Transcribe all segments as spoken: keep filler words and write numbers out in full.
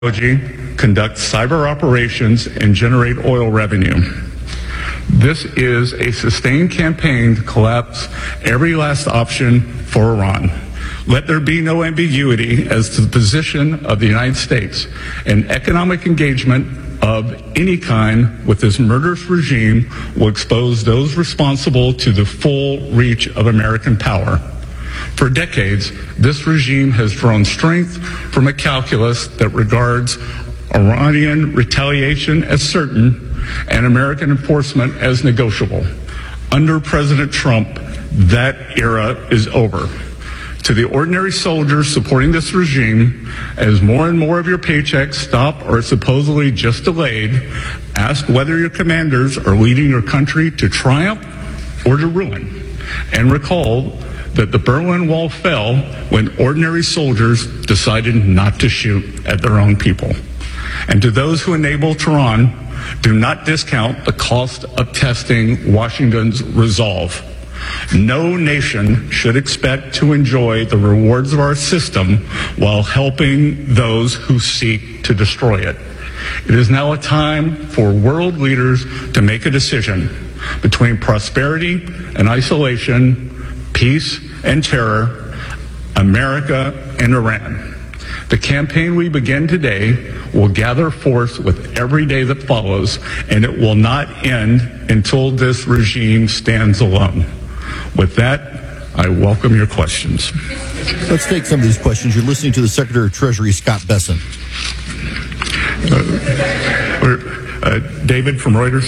conduct cyber operations, and generate oil revenue. This is a sustained campaign to collapse every last option for Iran. Let there be no ambiguity as to the position of the United States. An economic engagement of any kind with this murderous regime will expose those responsible to the full reach of American power. For decades, this regime has drawn strength from a calculus that regards Iranian retaliation as certain and American enforcement as negotiable. Under President Trump, that era is over. To the ordinary soldiers supporting this regime, as more and more of your paychecks stop or are supposedly just delayed, ask whether your commanders are leading your country to triumph or to ruin. And recall that the Berlin Wall fell when ordinary soldiers decided not to shoot at their own people. And to those who enable Tehran, do not discount the cost of testing Washington's resolve. No nation should expect to enjoy the rewards of our system while helping those who seek to destroy it. It is now a time for world leaders to make a decision between prosperity and isolation, peace and terror, America and Iran. The campaign we begin today will gather force with every day that follows, and it will not end until this regime stands alone. With that, I welcome your questions. Let's take some of these questions. You're listening to the Secretary of Treasury, Scott Bessent. Uh, uh, David from Reuters.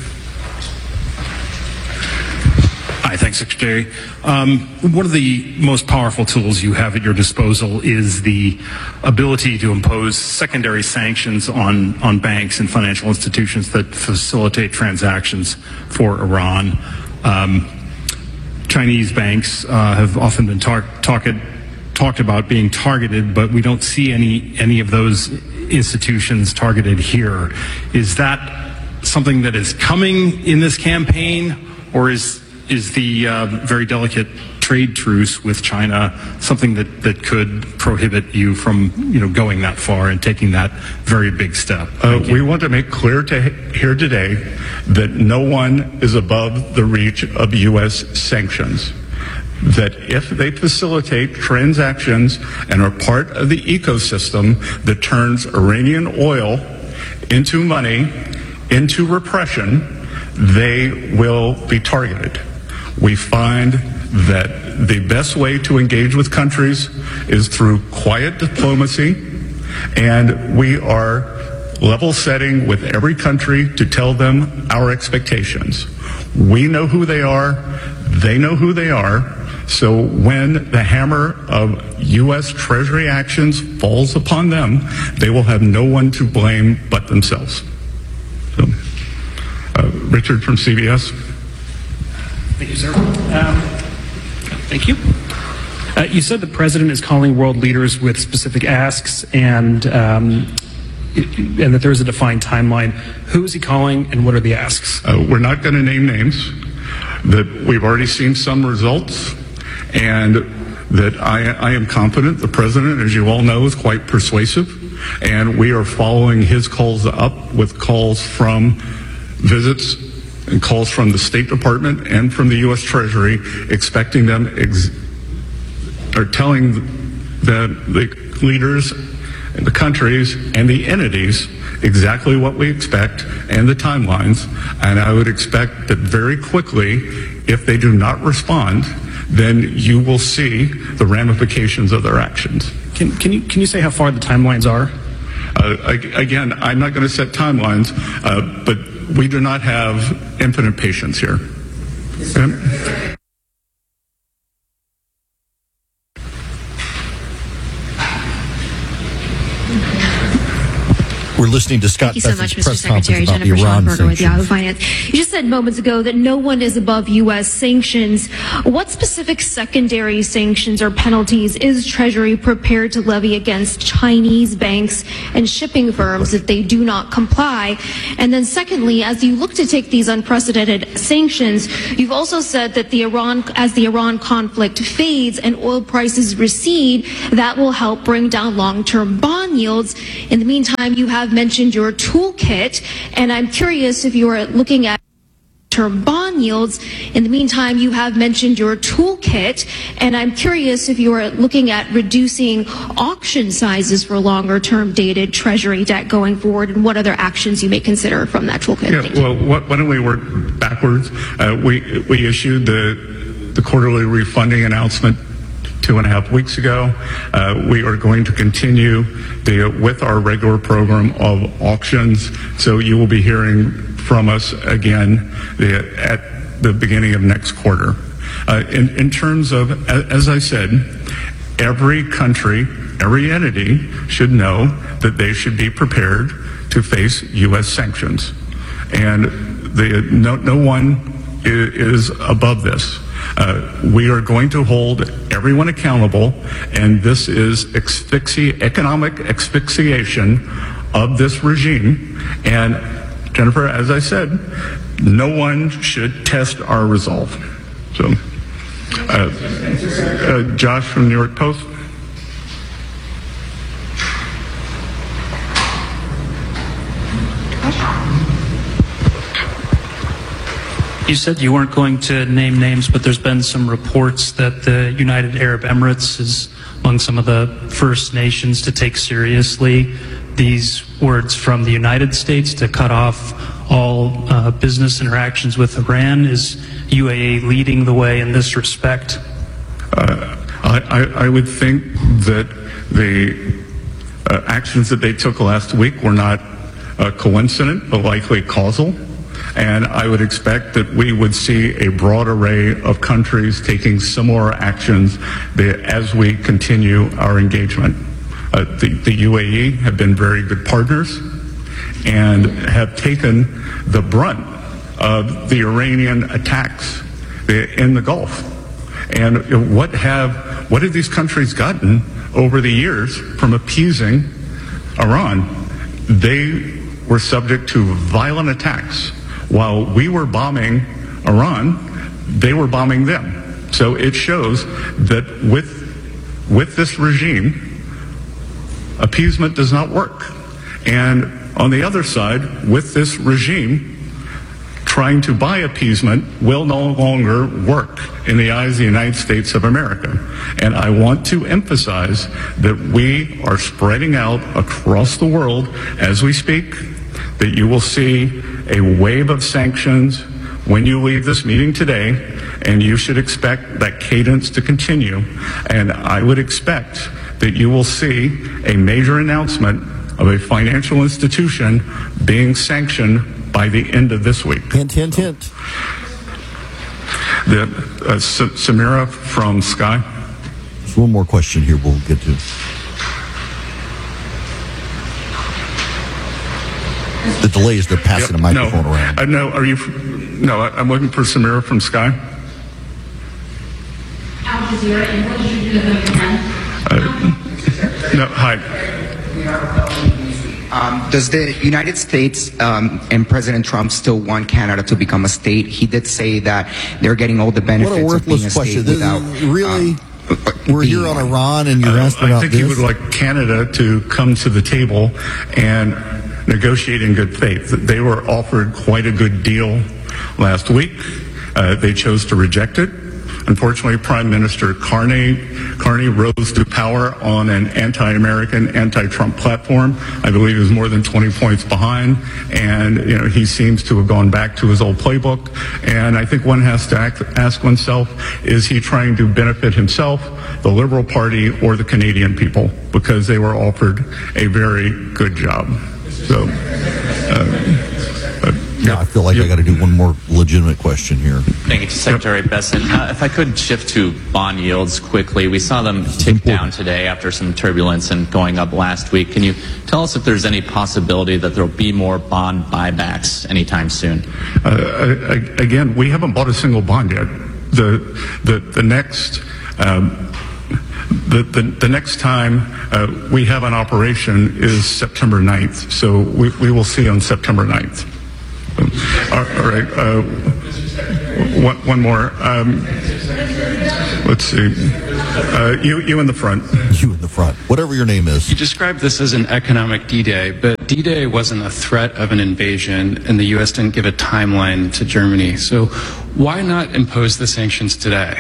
Hi, thanks, Secretary. Um, one of the most powerful tools you have at your disposal is the ability to impose secondary sanctions on, on banks and financial institutions that facilitate transactions for Iran. Um, Chinese banks uh, have often been tar- talk- talked about being targeted, but we don't see any any of those institutions targeted here. Is that something that is coming in this campaign, or is is the uh, very delicate trade truce with China something that, that could prohibit you from, you know, going that far and taking that very big step? Uh, we want to make clear to here today that no one is above the reach of U S sanctions. That if they facilitate transactions and are part of the ecosystem that turns Iranian oil into money, into repression, they will be targeted. We find that the best way to engage with countries is through quiet diplomacy, and we are level setting with every country to tell them our expectations. We know who they are, they know who they are, so when the hammer of U S Treasury actions falls upon them, they will have no one to blame but themselves. So, uh, Richard from C B S. Thank you, sir. Um, thank you. Uh, you said the president is calling world leaders with specific asks and um, and that there is a defined timeline. Who is he calling and what are the asks? Uh, we're not going to name names. That we've already seen some results, and that I, I am confident the president, as you all know, is quite persuasive, and we are following his calls up with calls from visits and calls from the State Department and from the U S Treasury, expecting them, ex- or telling the, the leaders, the countries, and the entities exactly what we expect and the timelines. And I would expect that very quickly, if they do not respond, then you will see the ramifications of their actions. Can, can you can you say how far the timelines are? Uh, again, I'm not going to set timelines, uh, but we do not have infinite patience here. Okay? We're listening to Scott Thank you so Bessent's much, Mister press conference Secretary. about the Jennifer Iran Schonberger with Yahoo sanctions. Finance. You just said moments ago that no one is above U S sanctions. What specific secondary sanctions or penalties is Treasury prepared to levy against Chinese banks and shipping firms if they do not comply? And then secondly, as you look to take these unprecedented sanctions, you've also said that the Iran, as the Iran conflict fades and oil prices recede, that will help bring down long-term bond yields. In the meantime, you have mentioned your toolkit, and I'm curious if you are looking at term bond yields. In the meantime, you have mentioned your toolkit, and I'm curious if you are looking at reducing auction sizes for longer term dated Treasury debt going forward, and what other actions you may consider from that toolkit. Yeah, Thank you. well, wh- why don't we work backwards? Uh, we we issued the the quarterly refunding announcement two and a half weeks ago. Uh, we are going to continue the, with our regular program of auctions. So you will be hearing from us again the, at the beginning of next quarter. Uh, in, in terms of, as I said, every country, every entity should know that they should be prepared to face U S sanctions. And the, no, no one is, is above this. Uh, we are going to hold everyone accountable, and this is asphyxi- economic asphyxiation of this regime. And Jennifer, as I said, no one should test our resolve. So, uh, uh, Josh from New York Post. You said you weren't going to name names, but there's been some reports that the United Arab Emirates is among some of the first nations to take seriously these words from the United States to cut off all uh, business interactions with Iran. Is U A E leading the way in this respect? Uh, I, I would think that the uh, actions that they took last week were not uh, coincident, but likely causal. And I would expect that we would see a broad array of countries taking similar actions as we continue our engagement. Uh, the, the U A E have been very good partners and have taken the brunt of the Iranian attacks in the Gulf. And what have what have these countries gotten over the years from appeasing Iran? They were subject to violent attacks. While we were bombing Iran, they were bombing them. So it shows that with with this regime, appeasement does not work. And on the other side, with this regime, trying to buy appeasement will no longer work in the eyes of the United States of America. And I want to emphasize that we are spreading out across the world as we speak, that you will see a wave of sanctions when you leave this meeting today, and you should expect that cadence to continue. And I would expect that you will see a major announcement of a financial institution being sanctioned by the end of this week. Hint, hint, hint. The, uh, S- Samira from Sky. There's one more question here we'll get to. The delay is they're passing Yep, the microphone no, around. Uh, no, are you? No, I- I'm looking for Samira from Sky. Al Jazeera, and what did you do with them? Uh, no, hi. Um, does the United States um, and President Trump still want Canada to become a state? He did say that they're getting all the benefits What a of being a worthless state question. This without is really, um, we're here on Iran, and you're Uh, asking I about think this? he would like Canada to come to the table and negotiate in good faith. They were offered quite a good deal last week. Uh, they chose to reject it. Unfortunately, Prime Minister Carney, Carney rose to power on an anti-American, anti-Trump platform. I believe he was more than twenty points behind, and you know he seems to have gone back to his old playbook. And I think one has to act, ask oneself: is he trying to benefit himself, the Liberal Party, or the Canadian people? Because they were offered a very good job. So. Uh, Now I feel like Yep. I got to do one more legitimate question here. Thank you to Secretary Bessent. Uh, if I could shift to bond yields quickly, we saw them tick down today after some turbulence and going up last week. Can you tell us if there's any possibility that there will be more bond buybacks anytime soon? Uh, I- again, we haven't bought a single bond yet. The the the next. Um, The, the, the next time uh, we have an operation is September ninth, so we, we will see on September ninth. Um, all, all right, uh, one, one more. Um, let's see. Uh, you, you in the front. You in the front. Whatever your name is. You described this as an economic D-Day, but D-Day wasn't a threat of an invasion, and the U S didn't give a timeline to Germany. So why not impose the sanctions today?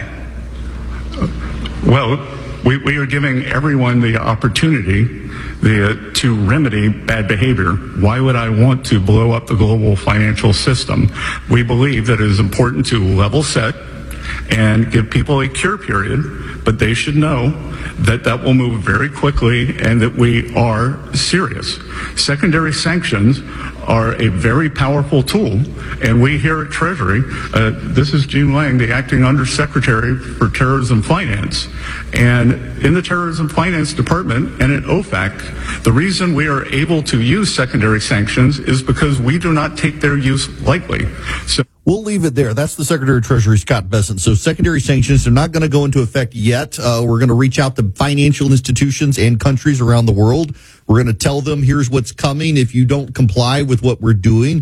Well, we, we are giving everyone the opportunity the, uh, to remedy bad behavior. Why would I want to blow up the global financial system? We believe that it is important to level set and give people a cure period, but they should know that that will move very quickly and that we are serious. Secondary sanctions are a very powerful tool, and we here at Treasury, uh, this is Gene Lang, the acting undersecretary for terrorism finance, and in the terrorism finance department and at O F A C, the reason we are able to use secondary sanctions is because we do not take their use lightly. So We'll leave it there. That's the Secretary of Treasury, Scott Bessent. So secondary sanctions are not going to go into effect yet. Uh, we're going to reach out to financial institutions and countries around the world. We're going to tell them, here's what's coming if you don't comply with what we're doing.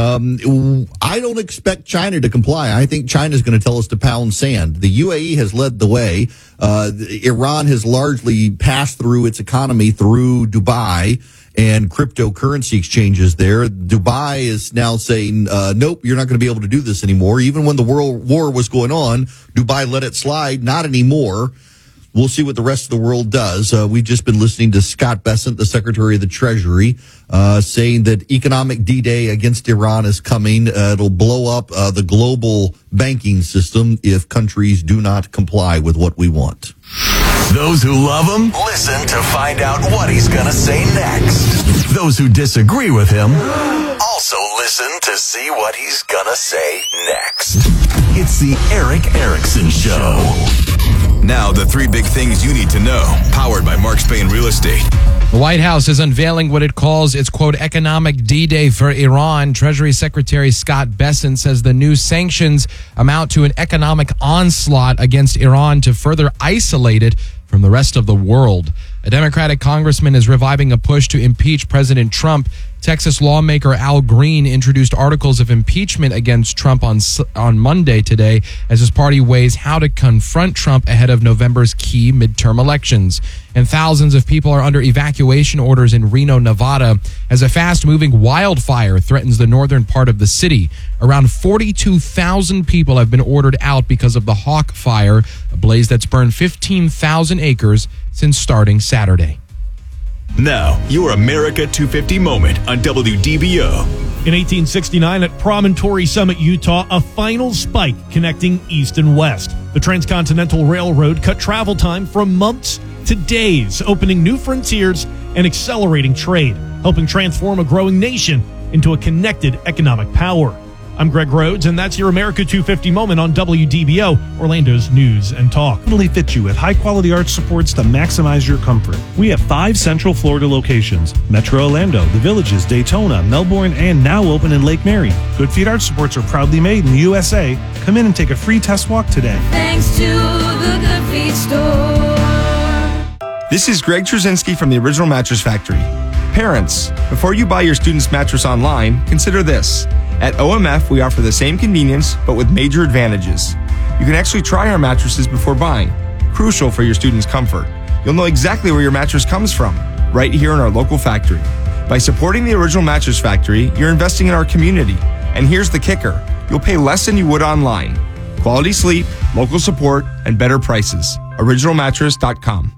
Um, I don't expect China to comply. I think China is going to tell us to pound sand. The U A E has led the way. Uh, Iran has largely passed through its economy through Dubai and cryptocurrency exchanges there. Dubai is now saying, uh, nope, you're not going to be able to do this anymore. Even when the world war was going on, Dubai let it slide. Not anymore. We'll see what the rest of the world does. Uh, we've just been listening to Scott Bessent, the Secretary of the Treasury, uh, saying that economic D-Day against Iran is coming. Uh, it'll blow up uh, the global banking system if countries do not comply with what we want. Those who love him, listen to find out what he's going to say next. Those who disagree with him, also listen to see what he's going to say next. It's the Erick Erickson Show. Now, the three big things you need to know, powered by Mark Spain Real Estate. The White House is unveiling what it calls its, quote, economic D-Day for Iran. Treasury Secretary Scott Bessent says the new sanctions amount to an economic onslaught against Iran to further isolate it from the rest of the world. A Democratic congressman is reviving a push to impeach President Trump. Texas lawmaker Al Green introduced articles of impeachment against Trump on on Monday today as his party weighs how to confront Trump ahead of November's key midterm elections. And thousands of people are under evacuation orders in Reno, Nevada, as a fast-moving wildfire threatens the northern part of the city. Around forty-two thousand people have been ordered out because of the Hawk Fire, a blaze that's burned fifteen thousand acres since starting Saturday. Now, your America two fifty moment on W D B O. In eighteen sixty-nine at Promontory Summit, Utah, a final spike connecting east and west. The Transcontinental Railroad cut travel time from months to days, opening new frontiers and accelerating trade, helping transform a growing nation into a connected economic power. I'm Greg Rhodes, and that's your America two fifty moment on W D B O, Orlando's News and Talk. Totally fit you with high-quality arch supports to maximize your comfort. We have five Central Florida locations: Metro Orlando, The Villages, Daytona, Melbourne, and now open in Lake Mary. Good Feet arch supports are proudly made in the U S A. Come in and take a free test walk today. Thanks to the Good Feet store. This is Greg Trzynski from the Original Mattress Factory. Parents, before you buy your student's mattress online, consider this. At O M F, we offer the same convenience, but with major advantages. You can actually try our mattresses before buying, crucial for your student's comfort. You'll know exactly where your mattress comes from, right here in our local factory. By supporting the Original Mattress Factory, you're investing in our community. And here's the kicker. You'll pay less than you would online. Quality sleep, local support, and better prices. original mattress dot com.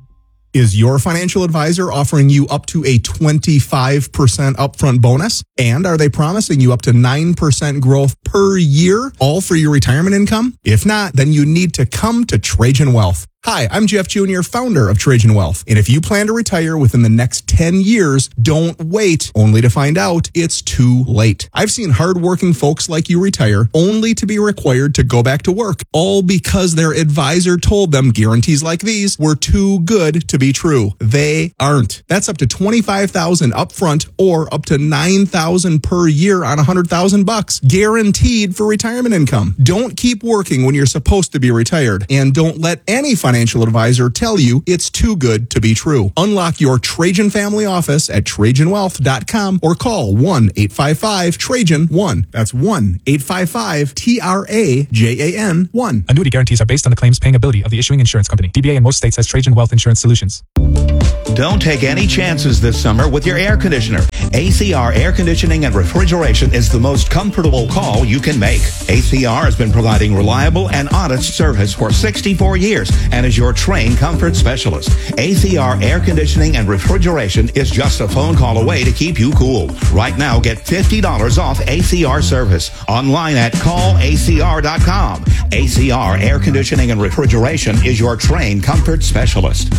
Is your financial advisor offering you up to a twenty-five percent upfront bonus? And are they promising you up to nine percent growth per year, all for your retirement income? If not, then you need to come to Trajan Wealth. Hi, I'm Jeff Junior, founder of Trajan Wealth. And if you plan to retire within the next ten years, don't wait only to find out it's too late. I've seen hardworking folks like you retire only to be required to go back to work, all because their advisor told them guarantees like these were too good to be true. They aren't. That's up to twenty-five thousand dollars upfront or up to nine thousand dollars per year on one hundred thousand bucks, guaranteed for retirement income. Don't keep working when you're supposed to be retired, and don't let any financial advisor tell you it's too good to be true. Unlock your Trajan family office at Trajan Wealth dot com or call one eight five five Trajan one. That's one eight five five T R A J A N one. Annuity guarantees are based on the claims paying ability of the issuing insurance company. D B A in most states has Trajan Wealth Insurance Solutions. Don't take any chances this summer with your air conditioner. A C R Air Conditioning and Refrigeration is the most comfortable call you can make. A C R has been providing reliable and honest service for sixty-four years and is your trained comfort specialist. A C R Air Conditioning and Refrigeration is just a phone call away to keep you cool. Right now, get fifty dollars off A C R service online at call A C R dot com. A C R Air Conditioning and Refrigeration is your trained comfort specialist.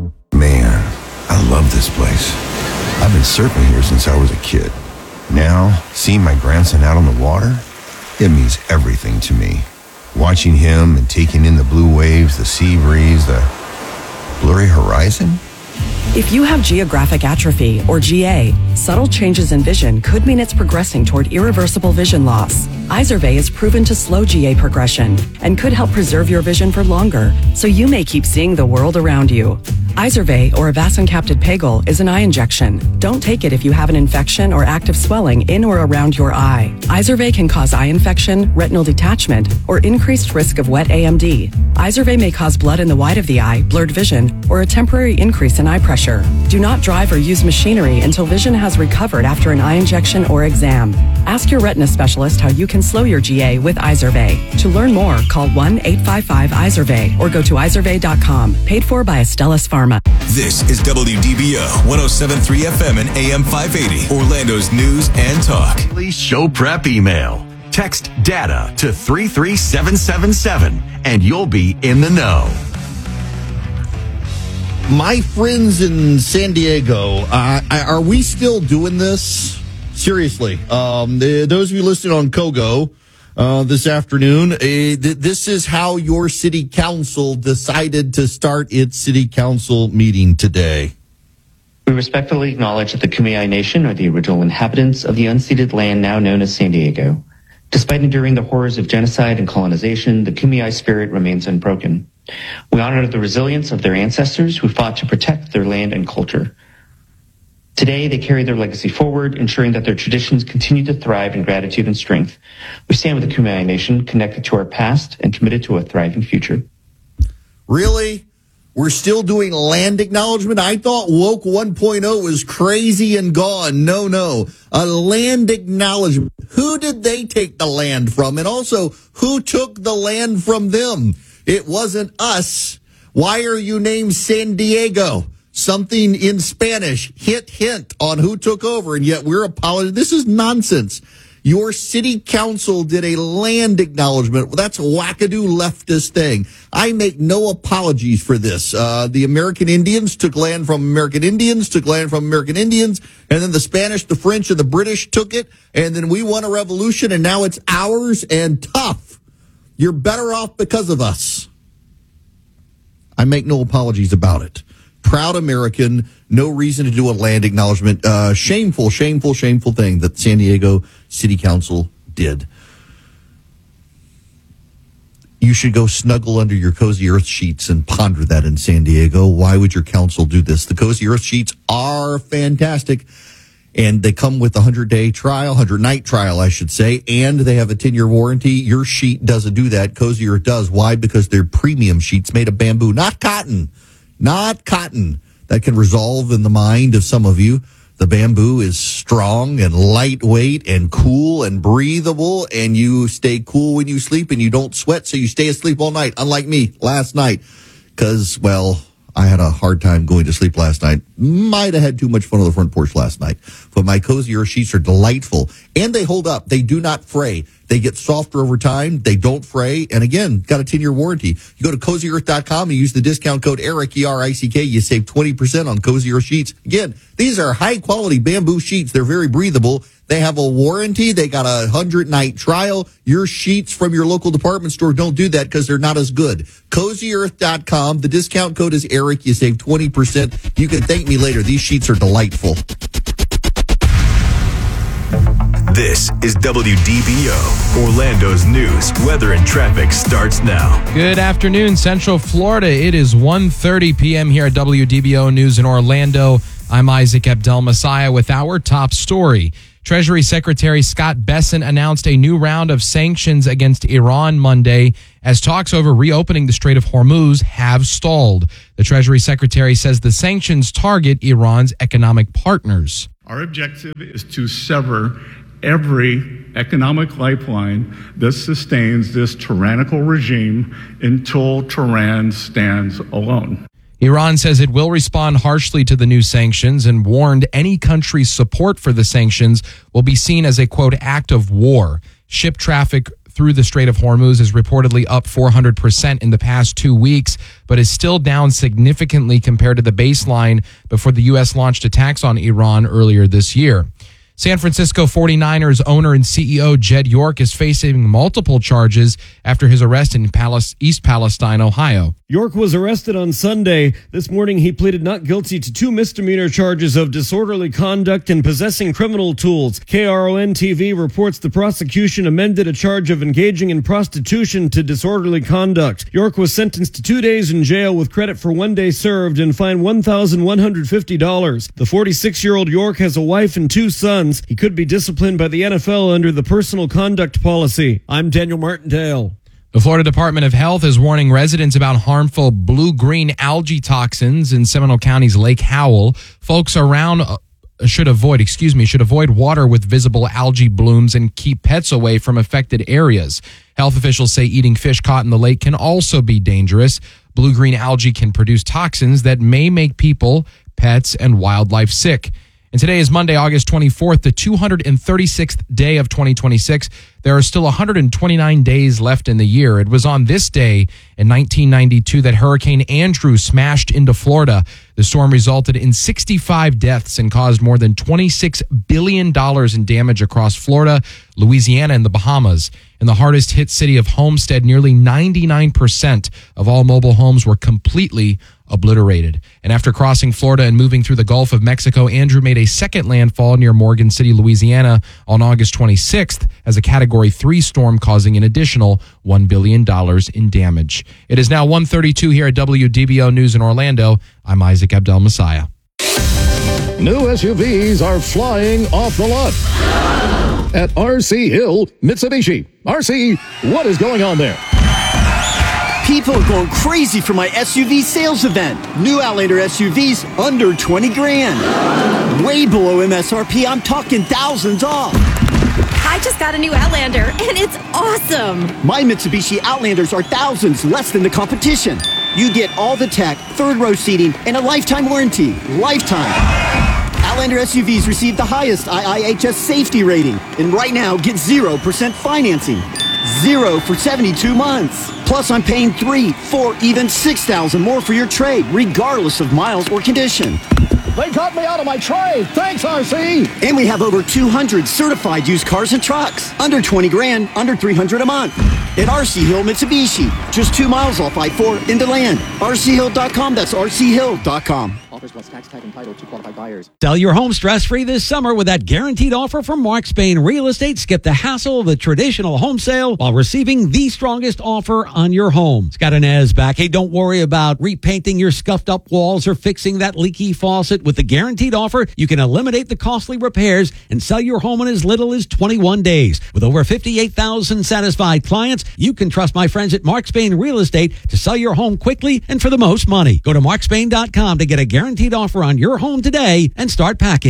Man, I love this place. I've been surfing here since I was a kid. Now, seeing my grandson out on the water, it means everything to me. Watching him and taking in the blue waves, the sea breeze, the blurry horizon. If you have geographic atrophy, or G A, subtle changes in vision could mean it's progressing toward irreversible vision loss. Izervay is proven to slow G A progression and could help preserve your vision for longer, so you may keep seeing the world around you. Izervay, or avacincaptad pegol, is an eye injection. Don't take it if you have an infection or active swelling in or around your eye. Izervay can cause eye infection, retinal detachment, or increased risk of wet A M D. Izervay may cause blood in the white of the eye, blurred vision, or a temporary increase in eye pressure. Do not drive or use machinery until vision has recovered after an eye injection or exam. Ask your retina specialist how you can slow your G A with Izervay. To learn more, call one eight five five Izervay or go to Izervay dot com. Paid for by Astellas Pharma. This is W D B O one oh seven point three F M and A M five eighty, Orlando's news and talk. Please show prep email. Text data to three three seven seven seven and you'll be in the know. My friends in San Diego, uh, are we still doing this? Seriously, um, the, those of you listening on Kogo uh, this afternoon, uh, th- this is how your city council decided to start its city council meeting today. We respectfully acknowledge that the Kumeyaay Nation are the original inhabitants of the unceded land now known as San Diego. Despite enduring the horrors of genocide and colonization, the Kumeyaay spirit remains unbroken. We honor the resilience of their ancestors who fought to protect their land and culture. Today, they carry their legacy forward, ensuring that their traditions continue to thrive in gratitude and strength. We stand with the Kumeyaay Nation, connected to our past and committed to a thriving future. Really? We're still doing land acknowledgement? I thought Woke one point oh was crazy and gone. No, no. A land acknowledgement. Who did they take the land from? And also, who took the land from them? It wasn't us. Why are you named San Diego? Something in Spanish. Hint, hint on who took over, and yet we're apologizing. This is nonsense. Your city council did a land acknowledgement. Well, that's a wackadoo leftist thing. I make no apologies for this. Uh, the American Indians took land from American Indians, took land from American Indians, and then the Spanish, the French, and the British took it, and then we won a revolution, and now it's ours, and tough. You're better off because of us. I make no apologies about it. Proud American, no reason to do a land acknowledgement. Uh, shameful, shameful, shameful thing that San Diego City Council did. You should go snuggle under your Cozy Earth sheets and ponder that in San Diego. Why would your council do this? The Cozy Earth sheets are fantastic, and they come with a hundred-day trial, one hundred-night trial, I should say, and they have a ten-year warranty. Your sheet doesn't do that. Cozy Earth does. Why? Because they're premium sheets made of bamboo, not cotton. Not cotton. That can resolve in the mind of some of you. The bamboo is strong and lightweight and cool and breathable, and you stay cool when you sleep and you don't sweat, so you stay asleep all night, unlike me last night. Because, well, I had a hard time going to sleep last night. Might have had too much fun on the front porch last night. But my Cozy Earth sheets are delightful, and they hold up. They do not fray. They get softer over time. They don't fray. And again, got a ten-year warranty. You go to cozy earth dot com and use the discount code ERIC, E R I C K. You save twenty percent on Cozy Earth sheets. Again, these are high-quality bamboo sheets. They're very breathable. They have a warranty. They got a hundred-night trial. Your sheets from your local department store don't do that because they're not as good. cozy earth dot com. The discount code is ERIC. You save twenty percent. You can thank me later. These sheets are delightful. This is W D B O, Orlando's news, weather, and traffic starts now. Good afternoon, Central Florida. It is one thirty p.m. here at W D B O News in Orlando. I'm Isaac Abdel-Messiah with our top story. Treasury Secretary Scott Bessent announced a new round of sanctions against Iran Monday as talks over reopening the Strait of Hormuz have stalled. The Treasury Secretary says the sanctions target Iran's economic partners. Our objective is to sever every economic lifeline that sustains this tyrannical regime until Tehran stands alone. Iran says it will respond harshly to the new sanctions and warned any country's support for the sanctions will be seen as a, quote, act of war. Ship traffic through the Strait of Hormuz is reportedly up four hundred percent in the past two weeks, but is still down significantly compared to the baseline before the U S launched attacks on Iran earlier this year. San Francisco forty-niners owner and C E O Jed York is facing multiple charges after his arrest in Palis- East Palestine, Ohio. York was arrested on Sunday. This morning, he pleaded not guilty to two misdemeanor charges of disorderly conduct and possessing criminal tools. K R O N T V reports the prosecution amended a charge of engaging in prostitution to disorderly conduct. York was sentenced to two days in jail with credit for one day served and fined one thousand one hundred fifty dollars. The forty-six-year-old York has a wife and two sons. He could be disciplined by the N F L under the personal conduct policy. I'm Daniel Martindale. The Florida Department of Health is warning residents about harmful blue-green algae toxins in Seminole County's Lake Howell. Folks around uh, should avoid, excuse me, should avoid water with visible algae blooms and keep pets away from affected areas. Health officials say eating fish caught in the lake can also be dangerous. Blue-green algae can produce toxins that may make people, pets, and wildlife sick. And today is Monday, August twenty-fourth, the two hundred thirty-sixth day of twenty twenty-six. There are still one hundred twenty-nine days left in the year. It was on this day in nineteen ninety-two that Hurricane Andrew smashed into Florida. The storm resulted in sixty-five deaths and caused more than twenty-six billion dollars in damage across Florida, Louisiana, and the Bahamas. In the hardest hit city of Homestead, nearly ninety-nine percent of all mobile homes were completely obliterated. And after crossing Florida and moving through the Gulf of Mexico, Andrew made a second landfall near Morgan City, Louisiana on August twenty-sixth as a Category three storm, causing an additional one billion dollars in damage. It is now one thirty-two here at W D B O News in Orlando. I'm Isaac Abdel-Messiah. New S U Vs are flying off the lot at R C Hill Mitsubishi. R C, what is going on there? People are going crazy for my S U V sales event. New Outlander S U Vs under twenty grand. Way below M S R P. I'm talking thousands off. I just got a new Outlander, and it's awesome. My Mitsubishi Outlanders are thousands less than the competition. You get all the tech, third row seating, and a lifetime warranty. Lifetime. Outlander S U Vs receive the highest I I H S safety rating. And right now, get zero percent financing. Zero for seventy-two months. Plus, I'm paying three, four, even six thousand more for your trade, regardless of miles or condition. They got me out of my trade. Thanks, R C. And we have over two hundred certified used cars and trucks. Under twenty grand, under three hundred a month. At R C Hill Mitsubishi. Just two miles off I four into land. R C hill dot com. That's R C hill dot com. Offers plus tax, tag, and title to qualified buyers. Sell your home stress-free this summer with that guaranteed offer from Mark Spain Real Estate. Skip the hassle of the traditional home sale while receiving the strongest offer on your home. Scott Inez back. Hey, don't worry about repainting your scuffed up walls or fixing that leaky faucet. With the guaranteed offer, you can eliminate the costly repairs and sell your home in as little as twenty-one days. With over fifty-eight thousand satisfied clients, you can trust my friends at Mark Spain Real Estate to sell your home quickly and for the most money. Go to mark spain dot com to get a guaranteed offer on your home today and start packing.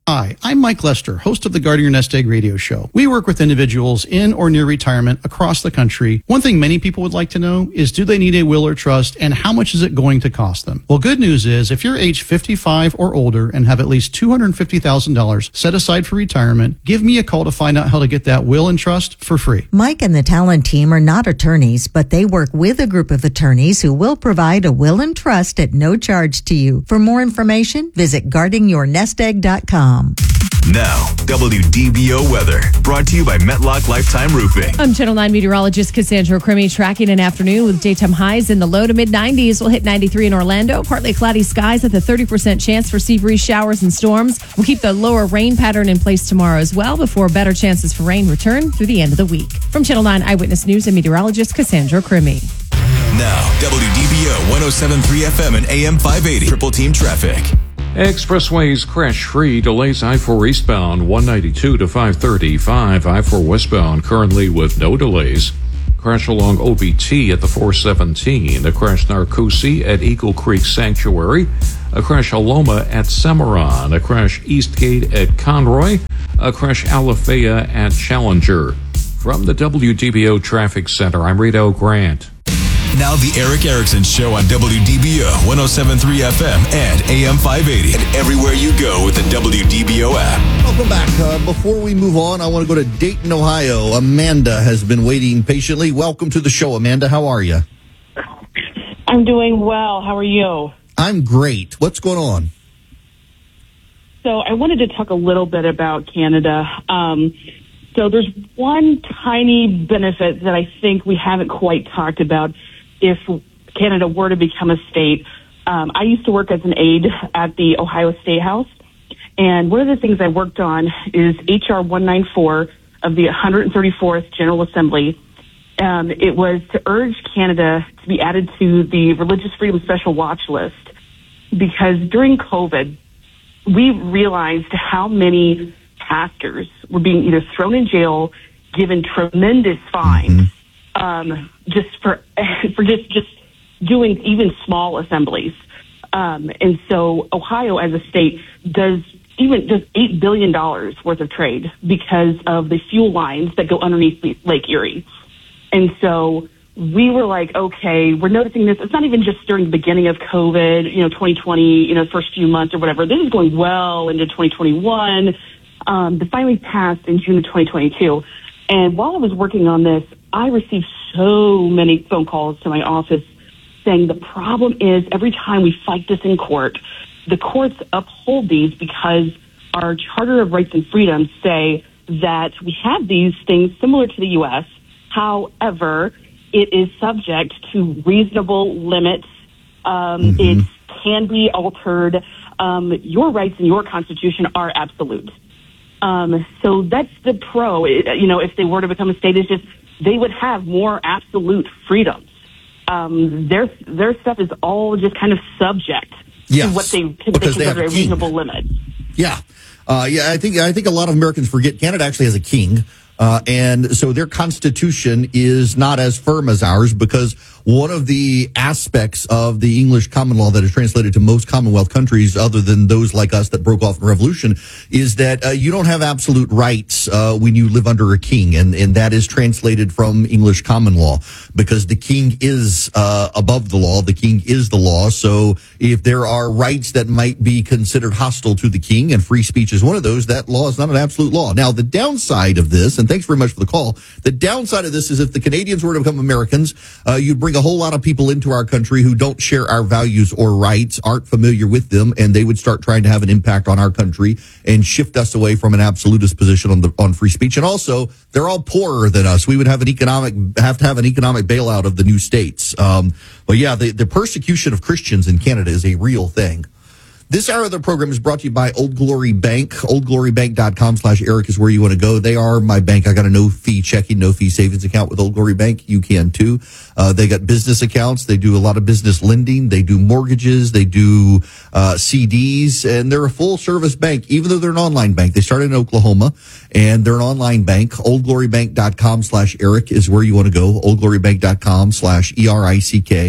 Hi, I'm Mike Lester, host of the Guarding Your Nest Egg radio show. We work with individuals in or near retirement across the country. One thing many people would like to know is, do they need a will or trust, and how much is it going to cost them? Well, good news is, if you're age fifty-five or older and have at least two hundred fifty thousand dollars set aside for retirement, give me a call to find out how to get that will and trust for free. Mike and the Talent team are not attorneys, but they work with a group of attorneys who will provide a will and trust at no charge to you. For more information, visit guarding your nest egg dot com. Now, W D B O weather, brought to you by Metlock Lifetime Roofing. I'm Channel nine meteorologist Cassandra Crimmy, tracking an afternoon with daytime highs in the low to mid nineties. We'll hit ninety-three in Orlando. Partly cloudy skies with a thirty percent chance for sea breeze showers and storms. We'll keep the lower rain pattern in place tomorrow as well, before better chances for rain return through the end of the week. From Channel nine Eyewitness News and meteorologist Cassandra Crimmy. Now, W D B O one oh seven point three F M and A M five eighty. Triple Team Traffic. Expressways crash-free. Delays I four eastbound one ninety-two to five thirty-five. I four westbound currently with no delays. Crash along O B T at the four seventeen. A crash Narcoossee at Eagle Creek Sanctuary. A crash Aloma at Cimarron. A crash Eastgate at Conroy. A crash Alafaya at Challenger. From the W D B O Traffic Center, I'm Rito Grant. Now the Eric Erickson Show on W D B O one oh seven point three F M and A M five eighty. And everywhere you go with the W D B O app. Welcome back. Uh, before we move on, I want to go to Dayton, Ohio. Amanda has been waiting patiently. Welcome to the show, Amanda. How are you? I'm doing well. How are you? I'm great. What's going on? So I wanted to talk a little bit about Canada. Um, so there's one tiny benefit that I think we haven't quite talked about if Canada were to become a state. Um, I used to work as an aide at the Ohio State House, and one of the things I worked on is H R one ninety-four of the one hundred thirty-fourth General Assembly. Um, it was to urge Canada to be added to the Religious Freedom Special Watch List, because during COVID, we realized how many pastors were being either thrown in jail, given tremendous fines, mm-hmm. um, just for for just just doing even small assemblies. Um, and so Ohio, as a state, does even does eight billion dollars worth of trade because of the fuel lines that go underneath Lake Erie. And so we were like, okay, we're noticing this. It's not even just during the beginning of COVID, you know, twenty twenty, you know, first few months or whatever. This is going well into twenty twenty-one. Um, that finally passed in June of twenty twenty-two. And while I was working on this, I received so many phone calls to my office saying the problem is every time we fight this in court, the courts uphold these because our Charter of Rights and Freedoms say that we have these things similar to the U S. However, it is subject to reasonable limits. Um, mm-hmm. It can be altered. Um, your rights in your Constitution are absolute. Um, so that's the pro. You know, if they were to become a state, it's just they would have more absolute freedoms. Um, their their stuff is all just kind of subject yes, to what they, to because they they consider have a, a reasonable limit. Yeah, uh, yeah. I think I think a lot of Americans forget Canada actually has a king. Uh, and so their constitution is not as firm as ours, because one of the aspects of the English common law that is translated to most Commonwealth countries, other than those like us that broke off in the Revolution, is that uh, you don't have absolute rights uh, when you live under a king. And, and that is translated from English common law, because the king is uh, above the law. The king is the law. So if there are rights that might be considered hostile to the king, and free speech is one of those, that law is not an absolute law. Now, the downside of this, and thanks very much for the call. The downside of this is if the Canadians were to become Americans, uh, you'd bring a whole lot of people into our country who don't share our values or rights, aren't familiar with them, and they would start trying to have an impact on our country and shift us away from an absolutist position on the on free speech. And also, they're all poorer than us. We would have an economic have to have an economic bailout of the new states. Um, but yeah, the, the persecution of Christians in Canada is a real thing. This hour of the program is brought to you by Old Glory Bank. oldglorybank.com slash Eric is where you want to go. They are my bank. I got a no-fee checking, no-fee savings account with Old Glory Bank. You can, too. Uh, they got business accounts. They do a lot of business lending. They do mortgages. They do uh, C Ds. And they're a full-service bank, even though they're an online bank. They started in Oklahoma, and they're an online bank. oldglorybank.com slash Eric is where you want to go. oldglorybank.com slash E R I C K.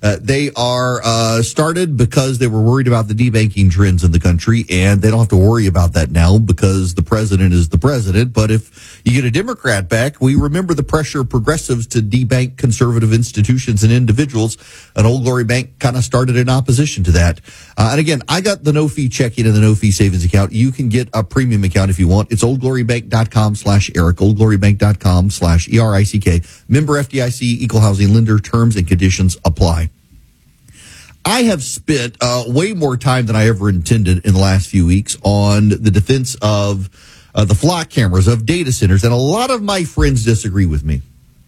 Uh, they are uh, started because they were worried about the debanking trends in the country, and they don't have to worry about that now because the president is the president. But if you get a Democrat back, we remember the pressure of progressives to debank conservative institutions and individuals. An Old Glory Bank kind of started in opposition to that. Uh, and again, I got the no-fee checking and the no-fee savings account. You can get a premium account if you want. It's oldglorybank.com slash Eric, oldglorybank.com slash E R I C K. Member F D I C, equal housing lender, terms and conditions apply. I have spent uh, way more time than I ever intended in the last few weeks on the defense of uh, the flock cameras, of data centers, and a lot of my friends disagree with me.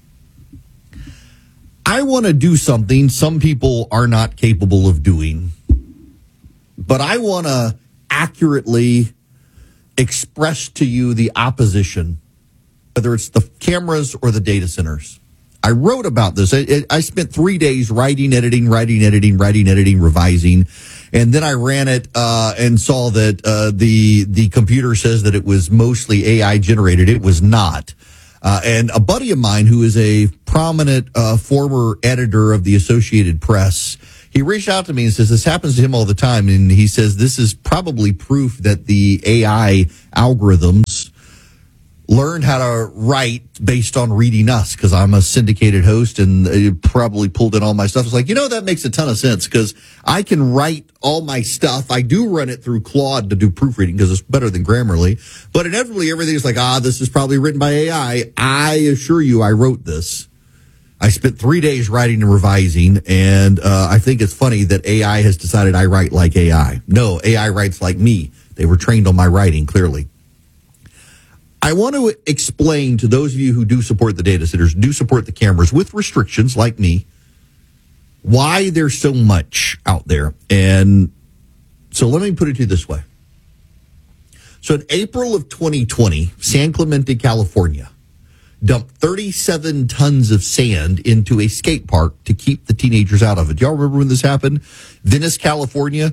I want to do something some people are not capable of doing, but I want to accurately express to you the opposition, whether it's the cameras or the data centers. I wrote about this. I, I spent three days writing, editing, writing, editing, writing, editing, revising, and then I ran it uh, and saw that uh, the the computer says that it was mostly A I generated. It was not. Uh, and a buddy of mine who is a prominent uh, former editor of the Associated Press, he reached out to me and says this happens to him all the time, and he says this is probably proof that the A I algorithms learned how to write based on reading us, because I'm a syndicated host and it probably pulled in all my stuff. It's like, you know, that makes a ton of sense because I can write all my stuff. I do run it through Claude to do proofreading because it's better than Grammarly. But inevitably, everything is like, ah, this is probably written by A I. I assure you, I wrote this. I spent three days writing and revising, and uh, I think it's funny that A I has decided I write like A I. No, A I writes like me. They were trained on my writing, clearly. I want to explain to those of you who do support the data centers, do support the cameras with restrictions like me, why there's so much out there. And so let me put it to you this way. So in April of twenty twenty, San Clemente, California, dumped thirty-seven tons of sand into a skate park to keep the teenagers out of it. Y'all remember when this happened? Venice, California,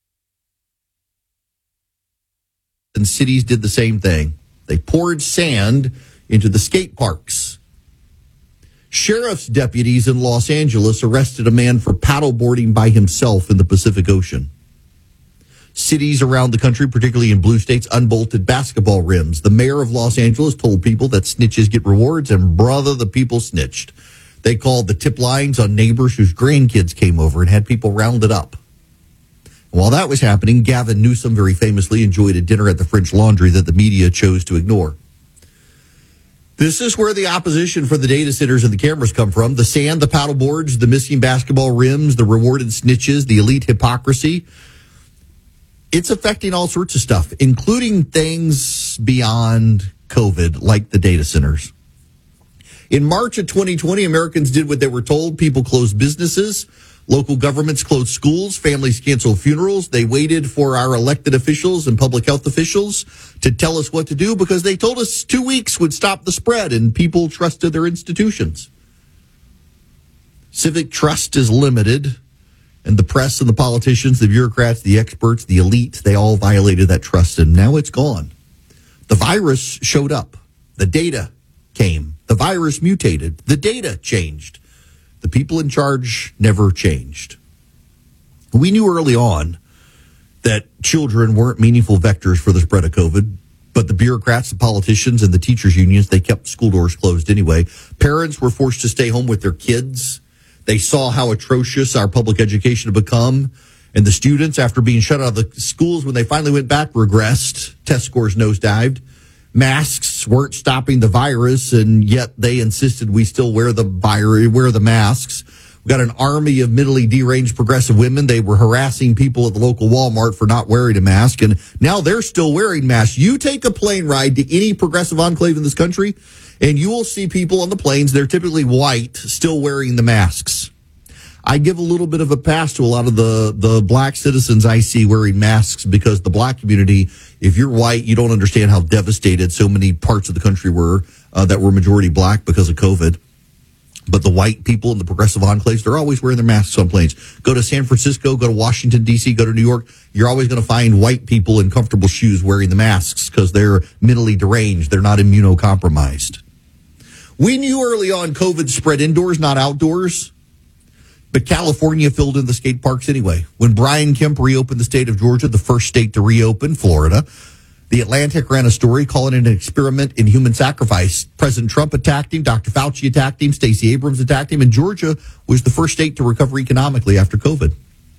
and cities did the same thing. They poured sand into the skate parks. Sheriff's deputies in Los Angeles arrested a man for paddleboarding by himself in the Pacific Ocean. Cities around the country, particularly in blue states, unbolted basketball rims. The mayor of Los Angeles told people that snitches get rewards, and brother, the people snitched. They called the tip lines on neighbors whose grandkids came over and had people rounded up. While that was happening, Gavin Newsom very famously enjoyed a dinner at the French Laundry that the media chose to ignore. This is where the opposition for the data centers and the cameras come from. The sand, the paddle boards, the missing basketball rims, the rewarded snitches, the elite hypocrisy. It's affecting all sorts of stuff, including things beyond COVID, like the data centers. In March of twenty twenty, Americans did what they were told. People closed businesses. Local governments closed schools. Families canceled funerals. They waited for our elected officials and public health officials to tell us what to do because they told us two weeks would stop the spread, and people trusted their institutions. Civic trust is limited, and the press and the politicians, the bureaucrats, the experts, the elite, they all violated that trust, and now it's gone. The virus showed up. The data came. The virus mutated. The data changed. The people in charge never changed. We knew early on that children weren't meaningful vectors for the spread of COVID, but the bureaucrats, the politicians, and the teachers' unions, they kept school doors closed anyway. Parents were forced to stay home with their kids. They saw how atrocious our public education had become, and the students, after being shut out of the schools, when they finally went back, regressed. Test scores nosedived. Masks weren't stopping the virus, and yet they insisted we still wear the virus, wear the masks. We got an army of mentally deranged progressive women. They were harassing people at the local Walmart for not wearing a mask, and now they're still wearing masks. You take a plane ride to any progressive enclave in this country, and you will see people on the planes, they're typically white, still wearing the masks. I give a little bit of a pass to a lot of the, the black citizens I see wearing masks because the black community, if you're white, you don't understand how devastated so many parts of the country were uh, that were majority black because of COVID. But the white people in the progressive enclaves, they're always wearing their masks on planes. Go to San Francisco, go to Washington, D C, go to New York. You're always going to find white people in comfortable shoes wearing the masks because they're mentally deranged. They're not immunocompromised. We knew early on COVID spread indoors, not outdoors. But California filled in the skate parks anyway. When Brian Kemp reopened the state of Georgia, the first state to reopen, Florida, The Atlantic ran a story calling it an experiment in human sacrifice. President Trump attacked him. Doctor Fauci attacked him. Stacey Abrams attacked him. And Georgia was the first state to recover economically after COVID.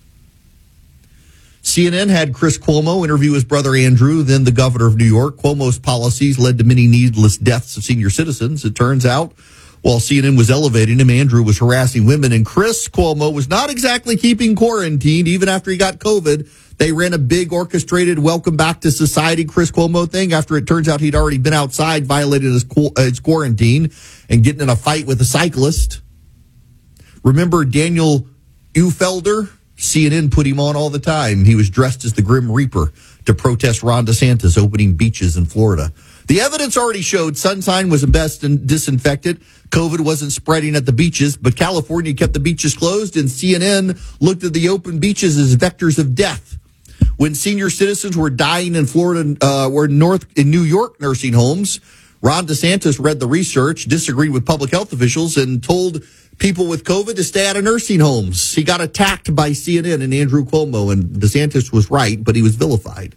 C N N had Chris Cuomo interview his brother Andrew, then the governor of New York. Cuomo's policies led to many needless deaths of senior citizens. It turns out, while C N N was elevating him, Andrew was harassing women. And Chris Cuomo was not exactly keeping quarantined, even after he got COVID. They ran a big orchestrated welcome back to society Chris Cuomo thing after it turns out he'd already been outside, violated his, his quarantine, and getting in a fight with a cyclist. Remember Daniel Uhlfelder? C N N put him on all the time. He was dressed as the Grim Reaper to protest Ron DeSantis opening beaches in Florida. The evidence already showed sunshine was best and disinfected. COVID wasn't spreading at the beaches, but California kept the beaches closed, and C N N looked at the open beaches as vectors of death. When senior citizens were dying in Florida uh, or North in New York nursing homes, Ron DeSantis read the research, disagreed with public health officials, and told people with COVID to stay out of nursing homes. He got attacked by C N N and Andrew Cuomo, and DeSantis was right, but he was vilified.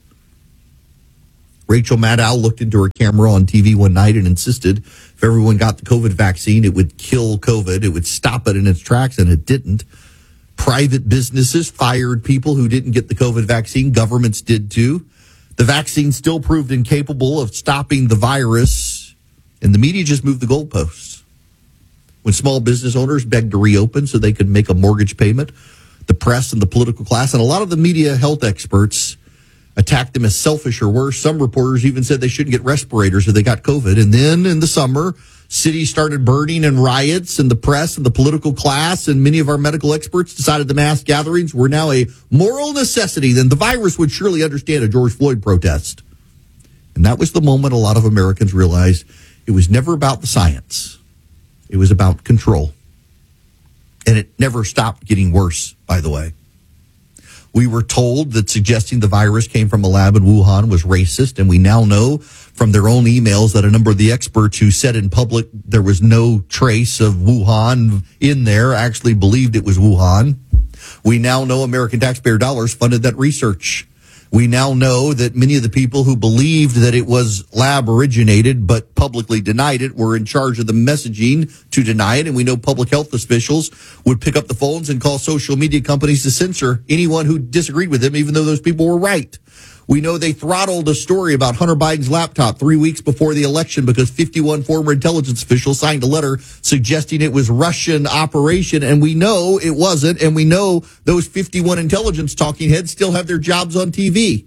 Rachel Maddow looked into her camera on T V one night and insisted if everyone got the COVID vaccine, it would kill COVID. It would stop it in its tracks, and it didn't. Private businesses fired people who didn't get the COVID vaccine. Governments did too. The vaccine still proved incapable of stopping the virus, and the media just moved the goalposts. When small business owners begged to reopen so they could make a mortgage payment, the press and the political class and a lot of the media health experts attacked them as selfish or worse. Some reporters even said they shouldn't get respirators if they got COVID. And then in the summer, cities started burning and riots, and the press and the political class and many of our medical experts decided the mass gatherings were now a moral necessity. Then the virus would surely understand a George Floyd protest. And that was the moment a lot of Americans realized it was never about the science. It was about control. And it never stopped getting worse, by the way. We were told that suggesting the virus came from a lab in Wuhan was racist, and we now know from their own emails that a number of the experts who said in public there was no trace of Wuhan in there actually believed it was Wuhan. We now know American taxpayer dollars funded that research. We now know that many of the people who believed that it was lab originated but publicly denied it were in charge of the messaging to deny it. And we know public health officials would pick up the phones and call social media companies to censor anyone who disagreed with them, even though those people were right. We know they throttled a story about Hunter Biden's laptop three weeks before the election because fifty-one former intelligence officials signed a letter suggesting it was Russian operation, and we know it wasn't, and we know those fifty-one intelligence talking heads still have their jobs on T V.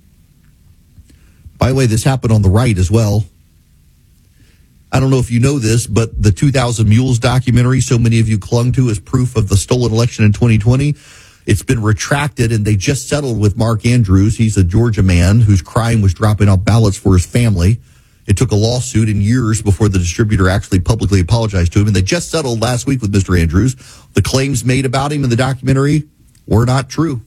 By the way, this happened on the right as well. I don't know if you know this, but the two thousand Mules documentary so many of you clung to as proof of the stolen election in twenty twenty, it's been retracted, and they just settled with Mark Andrews. He's a Georgia man whose crime was dropping off ballots for his family. It took a lawsuit and years before the distributor actually publicly apologized to him, and they just settled last week with Mister Andrews. The claims made about him in the documentary were not true.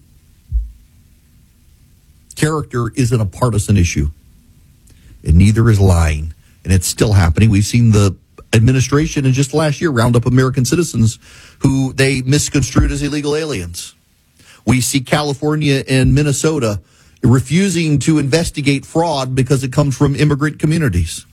Character isn't a partisan issue, and neither is lying, and it's still happening. We've seen the administration in just last year round up American citizens who they misconstrued as illegal aliens. We see California and Minnesota refusing to investigate fraud because it comes from immigrant communities.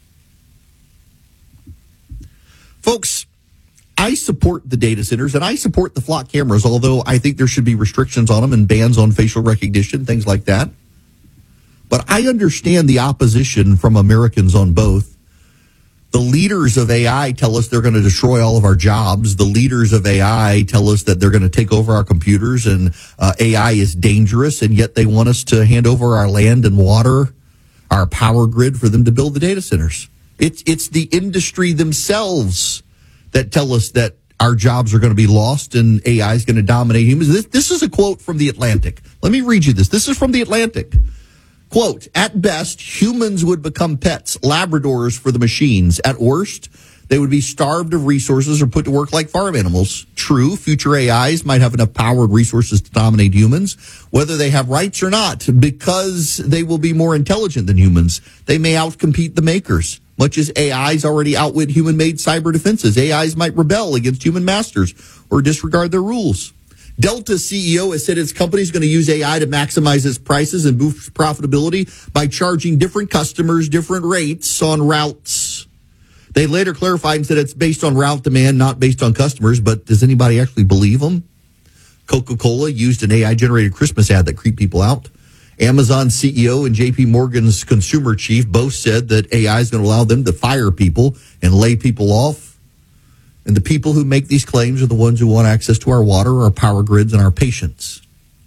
Folks, I support the data centers and I support the flock cameras, although I think there should be restrictions on them and bans on facial recognition, things like that. But I understand the opposition from Americans on both. The leaders of A I tell us they're going to destroy all of our jobs. The leaders of A I tell us that they're going to take over our computers, and uh, A I is dangerous, and yet they want us to hand over our land and water, our power grid for them to build the data centers. It's, it's the industry themselves that tell us that our jobs are going to be lost and A I is going to dominate humans. This, this is a quote from The Atlantic. Let me read you this. This is from The Atlantic. Quote, at best, humans would become pets, Labradors for the machines. At worst, They would be starved of resources or put to work like farm animals. True, future A Is might have enough power and resources to dominate humans, whether they have rights or not, because they will be more intelligent than humans. They may outcompete the makers, much as A Is already outwit human-made cyber defenses. A Is might rebel against human masters or disregard their rules. Delta's C E O has said its company is going to use A I to maximize its prices and boost profitability by charging different customers different rates on routes. They later clarified and said it's based on route demand, not based on customers, but does anybody actually believe them? Coca-Cola used an A I-generated Christmas ad that creeped people out. Amazon C E O and J P Morgan's consumer chief both said that A I is going to allow them to fire people and lay people off. And the people who make these claims are the ones who want access to our water, our power grids, and our patients.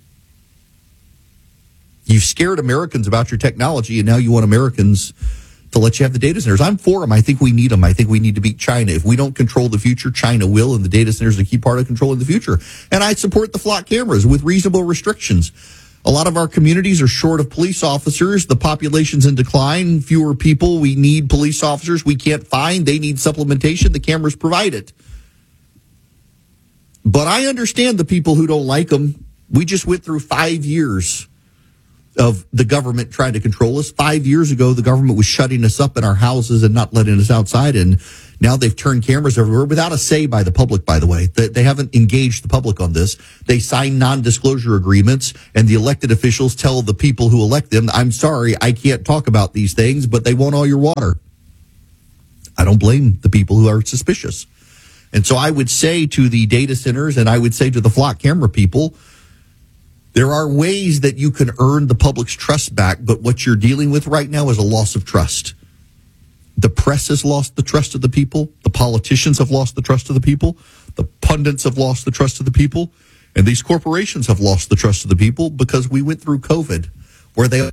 You've scared Americans about your technology, and now you want Americans to let you have the data centers. I'm for them. I think we need them. I think we need to beat China. If we don't control the future, China will, and the data centers are a key part of controlling the future. And I support the flock cameras with reasonable restrictions. A lot of our communities are short of police officers. The population's in decline. Fewer people. We need police officers we can't find. They need supplementation. The cameras provide it. But I understand the people who don't like them. We just went through five years of the government trying to control us. Five years ago, the government was shutting us up in our houses and not letting us outside. And now they've turned cameras everywhere without a say by the public, by the way. They, they haven't engaged the public on this. They sign non-disclosure agreements, and the elected officials tell the people who elect them, I'm sorry, I can't talk about these things, but they want all your water. I don't blame the people who are suspicious. And so I would say to the data centers, and I would say to the flock camera people, there are ways that you can earn the public's trust back, but what you're dealing with right now is a loss of trust. The press has lost the trust of the people. The politicians have lost the trust of the people. The pundits have lost the trust of the people. And these corporations have lost the trust of the people because we went through COVID, where they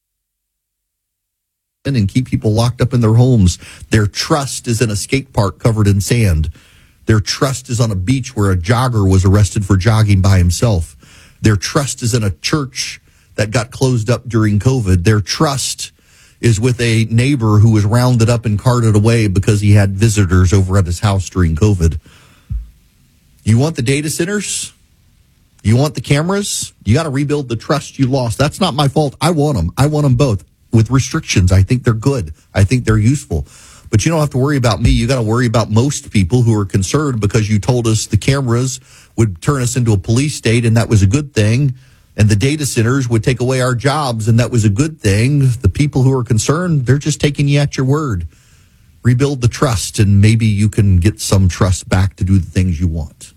and keep people locked up in their homes. Their trust is in a skate park covered in sand. Their trust is on a beach where a jogger was arrested for jogging by himself. Their trust is in a church that got closed up during COVID. Their trust is with a neighbor who was rounded up and carted away because he had visitors over at his house during COVID. You want the data centers? You want the cameras? You got to rebuild the trust you lost. That's not my fault. I want them. I want them both with restrictions. I think they're good. I think they're useful. But you don't have to worry about me. You got to worry about most people who are concerned because you told us the cameras would turn us into a police state, and that was a good thing. And the data centers would take away our jobs, and that was a good thing. The people who are concerned, they're just taking you at your word. Rebuild the trust, and maybe you can get some trust back to do the things you want.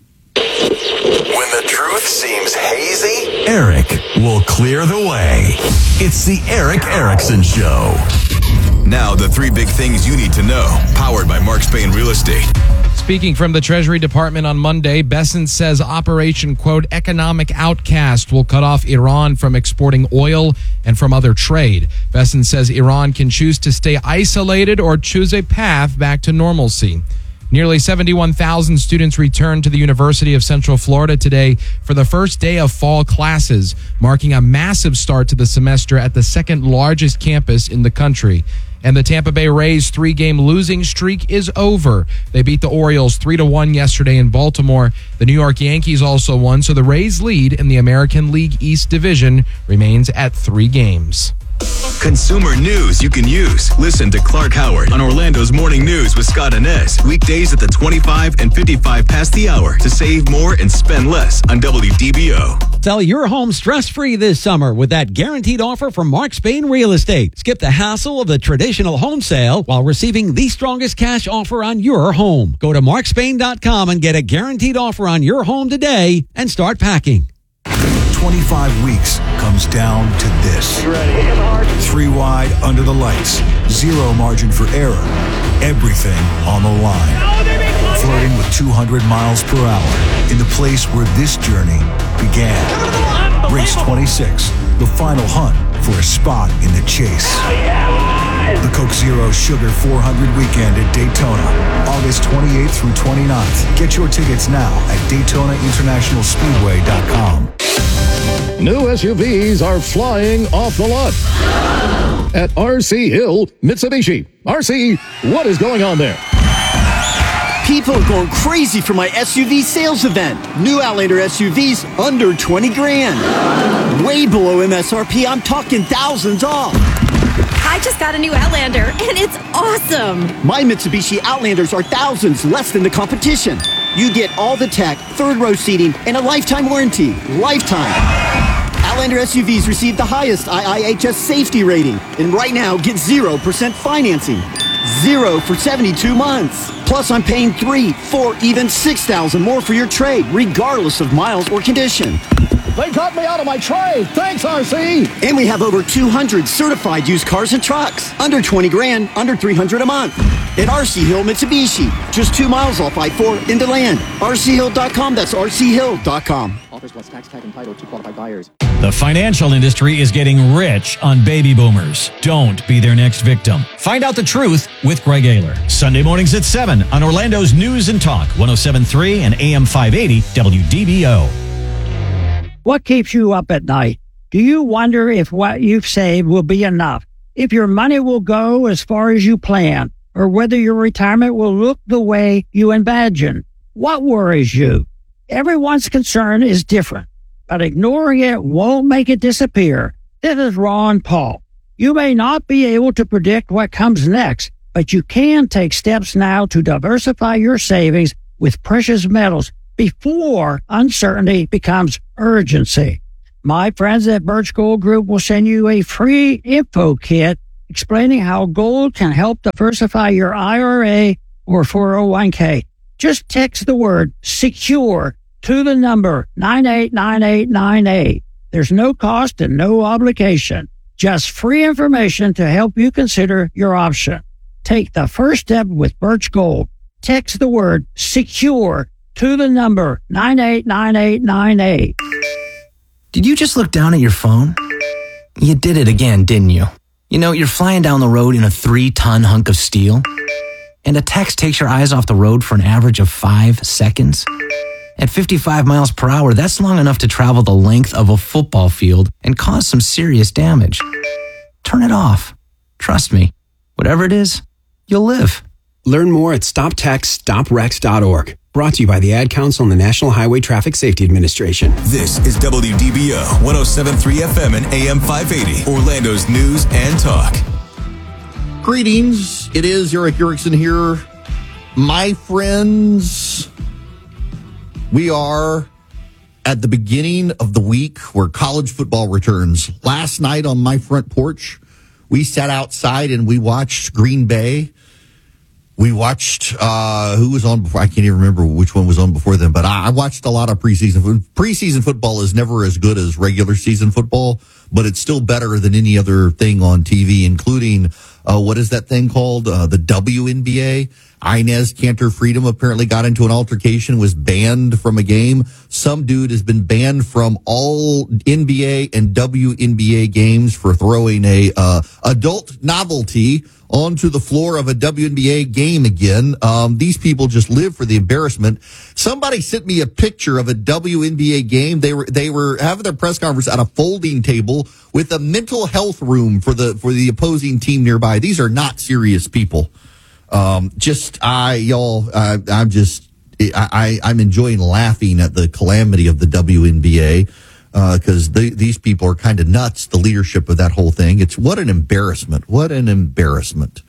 When the truth seems hazy, Eric will clear the way. It's the Eric Erickson Show. Now, the three big things you need to know, powered by Mark Spain Real Estate. Speaking from the Treasury Department on Monday, Bessent says Operation, quote, economic outcast will cut off Iran from exporting oil and from other trade. Bessent says Iran can choose to stay isolated or choose a path back to normalcy. Nearly seventy-one thousand students returned to the University of Central Florida today for the first day of fall classes, marking a massive start to the semester at the second largest campus in the country. And the Tampa Bay Rays' three-game losing streak is over. They beat the Orioles three to one yesterday in Baltimore. The New York Yankees also won, so the Rays' lead in the American League East Division remains at three games. Consumer news you can use. Listen to Clark Howard on Orlando's Morning News with Scott Inez. Weekdays at the twenty-five and fifty-five past the hour to save more and spend less on W D B O. Sell your home stress-free this summer with that guaranteed offer from Mark Spain Real Estate. Skip the hassle of the traditional home sale while receiving the strongest cash offer on your home. Go to mark spain dot com and get a guaranteed offer on your home today and start packing. twenty-five weeks comes down to this. Three wide under the lights. Zero margin for error. Everything on the line. Flirting with two hundred miles per hour in the place where this journey began. Race twenty-six, the final hunt for a spot in the chase. The Coke Zero Sugar four hundred weekend at Daytona, August twenty-eighth through twenty-ninth. Get your tickets now at daytona international speedway dot com. New S U Vs are flying off the lot at R C Hill Mitsubishi. R C, what is going on there? People are going crazy for my S U V sales event. New Outlander S U Vs under twenty grand. Way below M S R P. I'm talking thousands off. I just got a new Outlander, and it's awesome. My Mitsubishi Outlanders are thousands less than the competition. You get all the tech, third row seating, and a lifetime warranty. Lifetime. Outlander S U Vs receive the highest I I H S safety rating. And right now, get zero percent financing. Zero for seventy-two months. Plus, I'm paying three, four, even six thousand more for your trade, regardless of miles or condition. They got me out of my trade. Thanks, R C. And we have over two hundred certified used cars and trucks. Under twenty grand, under three hundred a month. At R C Hill Mitsubishi, just two miles off I four into land. R C hill dot com, that's R C hill dot com. Offers plus tax tag entitled to qualified buyers. The financial industry is getting rich on baby boomers. Don't be their next victim. Find out the truth with Greg Ayler. Sunday mornings at seven on Orlando's News and Talk, one oh seven point three and A M five eighty W D B O. What keeps you up at night? Do you wonder if what you've saved will be enough? If your money will go as far as you plan? Or whether your retirement will look the way you imagine? What worries you? Everyone's concern is different, but ignoring it won't make it disappear. This is Ron Paul. You may not be able to predict what comes next, but you can take steps now to diversify your savings with precious metals before uncertainty becomes urgency. My friends at Birch Gold Group will send you a free info kit explaining how gold can help diversify your I R A or four oh one k. Just text the word SECURE to the number nine eight nine eight nine eight. There's no cost and no obligation. Just free information to help you consider your option. Take the first step with Birch Gold. Text the word SECURE to the number nine eight nine eight nine eight. Did you just look down at your phone? You did it again, didn't you? You know, you're flying down the road in a three-ton hunk of steel, and a text takes your eyes off the road for an average of five seconds. At fifty-five miles per hour, that's long enough to travel the length of a football field and cause some serious damage. Turn it off. Trust me, whatever it is, you'll live. Learn more at stop text stop wrecks dot org. Brought to you by the Ad Council and the National Highway Traffic Safety Administration. This is W D B O one oh seven point three F M and A M five eighty, Orlando's News and Talk. Greetings. It is Eric Erickson here. My friends, we are at the beginning of the week where college football returns. Last night on my front porch, we sat outside and we watched Green Bay. We watched, uh, who was on before? I can't even remember which one was on before then, but I watched a lot of preseason. Preseason football is never as good as regular season football, but it's still better than any other thing on T V, including, uh, what is that thing called? Uh, the W N B A. Inez Cantor Freedom apparently got into an altercation, was banned from a game. Some dude has been banned from all N B A and W N B A games for throwing a, uh, adult novelty onto the floor of a W N B A game again. Um, these people just live for the embarrassment. Somebody sent me a picture of a W N B A game. They were, they were having their press conference at a folding table with a mental health room for the, for the opposing team nearby. These are not serious people. Um, just, I, y'all, I, I'm just, I, I'm enjoying laughing at the calamity of the W N B A. Uh, cause the, these people are kind of nuts, the leadership of that whole thing. It's what an embarrassment. What an embarrassment.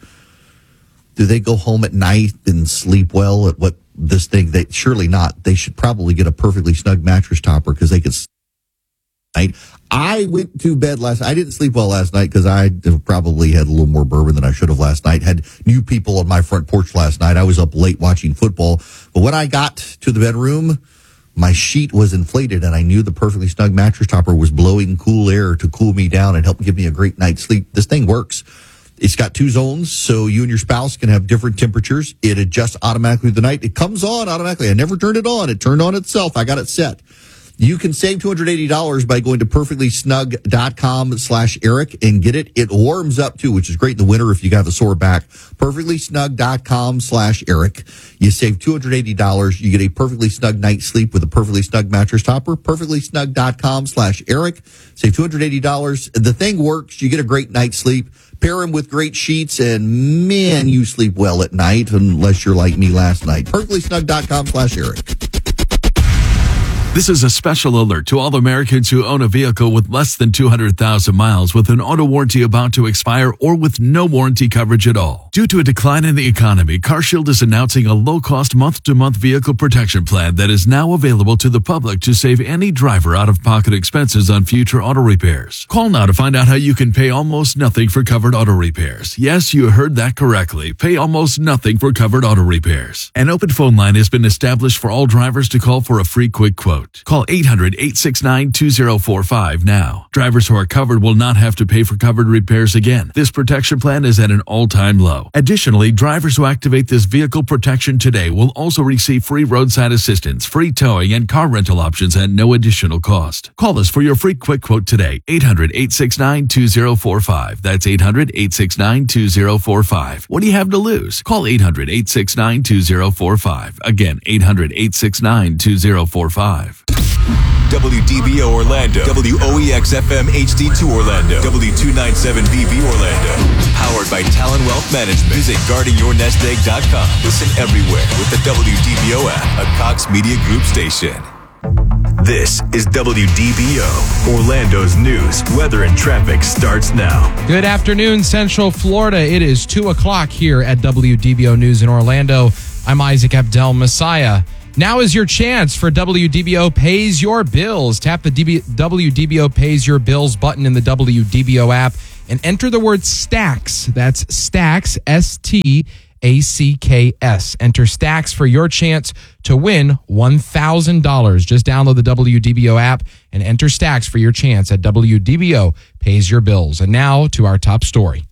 Do they go home at night and sleep well at what this thing? They surely not. They should probably get a perfectly snug mattress topper because they could night. I went to bed last I didn't sleep well last night because I probably had a little more bourbon than I should have last night. Had new people on my front porch last night. I was up late watching football. But when I got to the bedroom, my sheet was inflated and I knew the perfectly snug mattress topper was blowing cool air to cool me down and help give me a great night's sleep. This thing works. It's got two zones, so you and your spouse can have different temperatures. It adjusts automatically through the night. It comes on automatically. I never turned it on. It turned on itself. I got it set. You can save two hundred eighty dollars by going to perfectly snug dot com slash Eric and get it. It warms up too, which is great in the winter if you got a sore back. perfectly snug dot com slash Eric. You save two hundred eighty dollars. You get a perfectly snug night's sleep with a perfectly snug mattress topper. perfectly snug dot com slash Eric. Save two hundred eighty dollars. The thing works. You get a great night's sleep. Pair them with great sheets, and man, you sleep well at night, unless you're like me last night. Berkeley Snug dot com slash Eric. This is a special alert to all Americans who own a vehicle with less than two hundred thousand miles with an auto warranty about to expire or with no warranty coverage at all. Due to a decline in the economy, CarShield is announcing a low-cost month-to-month vehicle protection plan that is now available to the public to save any driver out-of-pocket expenses on future auto repairs. Call now to find out how you can pay almost nothing for covered auto repairs. Yes, you heard that correctly. Pay almost nothing for covered auto repairs. An open phone line has been established for all drivers to call for a free quick quote. Call eight hundred, eight six nine, two zero four five now. Drivers who are covered will not have to pay for covered repairs again. This protection plan is at an all-time low. Additionally, drivers who activate this vehicle protection today will also receive free roadside assistance, free towing, and car rental options at no additional cost. Call us for your free quick quote today. eight hundred, eight six nine, two zero four five. That's eight hundred, eight six nine, two zero four five. What do you have to lose? Call eight hundred, eight six nine, two zero four five. Again, eight hundred, eight six nine, two zero four five. W D B O Orlando, W O E X F M H D two Orlando, W two ninety-seven B B Orlando. Powered by Talon Wealth Management. Visit guarding your nest egg dot com. Listen everywhere with the W D B O app, a Cox Media Group station. This is W D B O, Orlando's news, weather, and traffic starts now. Good afternoon, Central Florida. It is two o'clock here at W D B O News in Orlando. I'm Isaac Abdel Messiah. Now is your chance for W D B O Pays Your Bills. Tap the D B- W D B O Pays Your Bills button in the W D B O app and enter the word STACKS. That's STACKS, S T A C K S. Enter STACKS for your chance to win one thousand dollars. Just download the W D B O app and enter STACKS for your chance at W D B O Pays Your Bills. And now to our top story.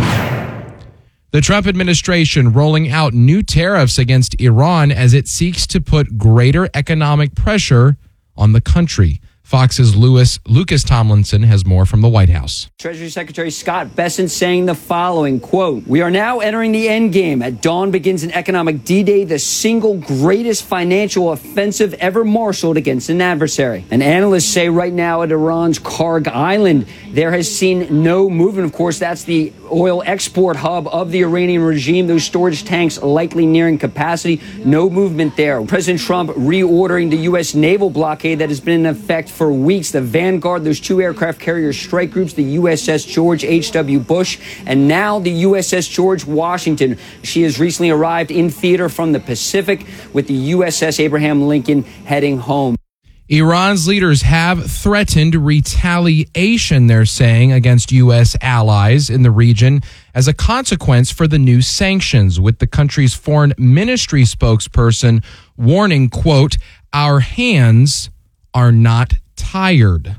The Trump administration rolling out new tariffs against Iran as it seeks to put greater economic pressure on the country. Fox's Louis, Lucas Tomlinson has more from the White House. Treasury Secretary Scott Bessent saying the following, quote, "We are now entering the end game. At dawn begins an economic D-Day, the single greatest financial offensive ever marshaled against an adversary." And analysts say right now at Iran's Karg Island, there has seen no movement. Of course, that's the oil export hub of the Iranian regime. Those storage tanks likely nearing capacity. No movement there. President Trump reordering the U S naval blockade that has been in effect for weeks. The Vanguard, those two aircraft carrier strike groups, the U S S George H W. Bush, and now the U S S George Washington. She has recently arrived in theater from the Pacific with the U S S Abraham Lincoln heading home. Iran's leaders have threatened retaliation, they're saying, against U S allies in the region as a consequence for the new sanctions, with the country's foreign ministry spokesperson warning, quote, "Our hands are not tired."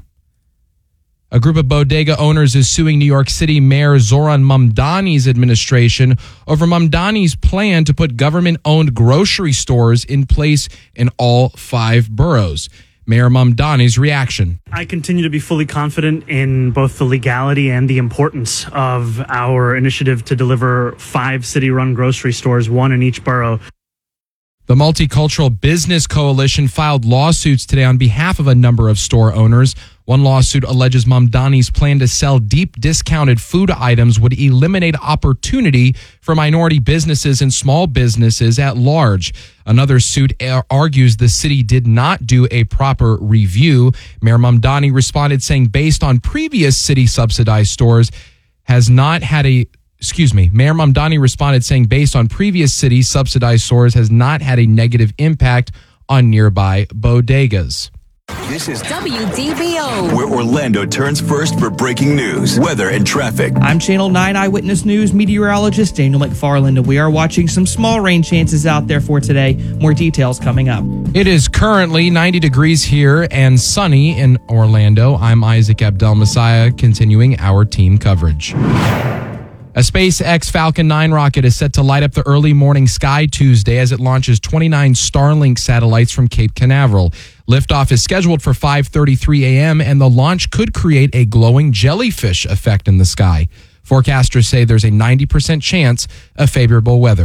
A group of bodega owners is suing New York City Mayor Zoran Mamdani's administration over Mamdani's plan to put government-owned grocery stores in place in all five boroughs. Mayor Mamdani's reaction. I continue to be fully confident in both the legality and the importance of our initiative to deliver five city-run grocery stores, one in each borough. The Multicultural Business Coalition filed lawsuits today on behalf of a number of store owners. One lawsuit alleges Mamdani's plan to sell deep discounted food items would eliminate opportunity for minority businesses and small businesses at large. Another suit argues the city did not do a proper review. Mayor Mamdani responded saying based on previous city subsidized stores has not had a Excuse me. Mayor Mamdani responded saying based on previous city subsidized stores has not had a negative impact on nearby bodegas. This is W D B O, where Orlando turns first for breaking news, weather, and traffic. I'm Channel nine Eyewitness News meteorologist Daniel McFarland, and we are watching some small rain chances out there for today. More details coming up. It is currently ninety degrees here and sunny in Orlando. I'm Isaac Abdel Messiah, continuing our team coverage. A SpaceX Falcon nine rocket is set to light up the early morning sky Tuesday as it launches twenty-nine Starlink satellites from Cape Canaveral. Liftoff is scheduled for five thirty-three a.m., and the launch could create a glowing jellyfish effect in the sky. Forecasters say there's a ninety percent chance of favorable weather.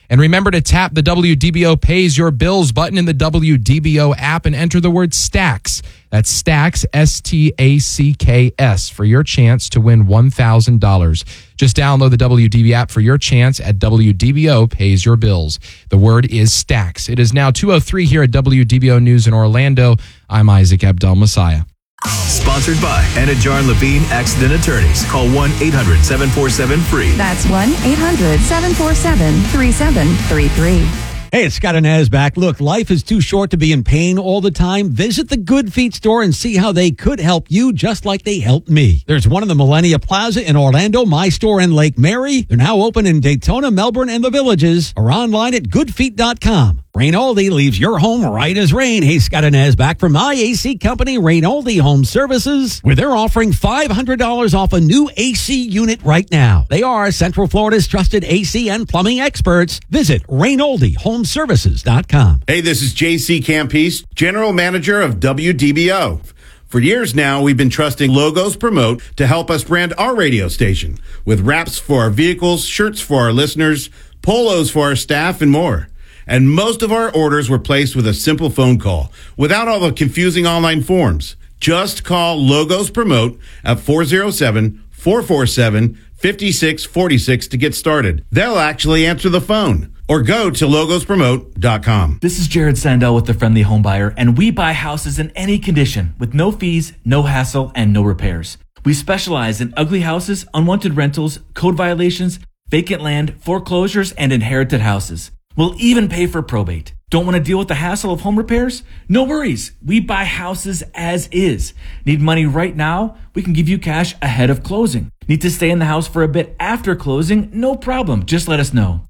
And remember to tap the W D B O Pays Your Bills button in the W D B O app and enter the word STACKS. That's STACKS, S T A C K S, for your chance to win one thousand dollars. Just download the W D B app for your chance at W D B O Pays Your Bills. The word is STACKS. It is now two oh three here at W D B O News in Orlando. I'm Isaac Abdel-Messiah. Sponsored by Anna Jarn Levine Accident Attorneys. Call one eight hundred seven four seven free. That's one eight hundred seven four seven three seven three three. Hey, it's Scott and Naz back. Look, life is too short to be in pain all the time. Visit the Good Feet store and see how they could help you just like they helped me. There's one in the Millennia Plaza in Orlando, my store in Lake Mary. They're now open in Daytona, Melbourne, and the Villages, or online at good feet dot com. Rainoldi leaves your home right as rain. Hey, Scott and Naz back from my A C company, Rainoldi Home Services, where they're offering five hundred dollars off a new A C unit right now. They are Central Florida's trusted A C and plumbing experts. Visit Rainoldi Home Services dot com. Hey, this is J C Campese, General Manager of W D B O. For years now, we've been trusting Logos Promote to help us brand our radio station with wraps for our vehicles, shirts for our listeners, polos for our staff, and more. And most of our orders were placed with a simple phone call without all the confusing online forms. Just call Logos Promote at four oh seven, four four seven, five six four six to get started. They'll actually answer the phone. Or go to logos promote dot com. This is Jared Sandell with The Friendly Home Buyer, and we buy houses in any condition with no fees, no hassle, and no repairs. We specialize in ugly houses, unwanted rentals, code violations, vacant land, foreclosures, and inherited houses. We'll even pay for probate. Don't want to deal with the hassle of home repairs? No worries. We buy houses as is. Need money right now? We can give you cash ahead of closing. Need to stay in the house for a bit after closing? No problem. Just let us know.